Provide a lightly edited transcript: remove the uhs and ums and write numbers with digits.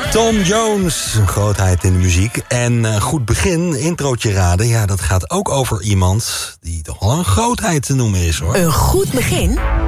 Tom Jones, een grootheid in de muziek. En goed begin, introotje raden. Ja, dat gaat ook over iemand die toch wel een grootheid te noemen is, hoor. Een goed begin